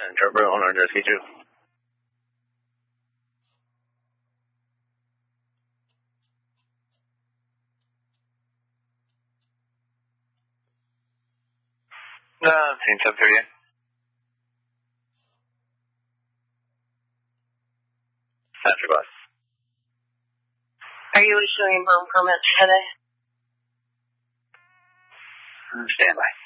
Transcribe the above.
Interpret 132. Team 738. After bus. Are you issuing bomb permits today? Stand by.